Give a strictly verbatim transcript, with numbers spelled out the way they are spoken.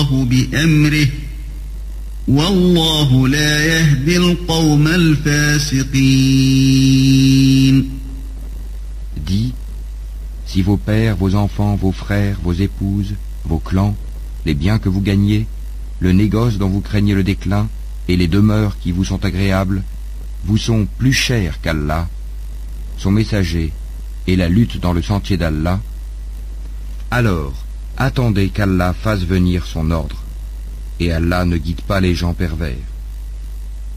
الله بأمره والله لا يهدي القوم الفاسقين. Dis, si vos pères, vos enfants, vos frères, vos épouses, vos clans, les biens que vous gagnez, le négoce dont vous craignez le déclin, et les demeures qui vous sont agréables, vous sont plus chers qu'Allah, son messager, et la lutte dans le sentier d'Allah, alors attendez qu'Allah fasse venir son ordre, et Allah ne guide pas les gens pervers.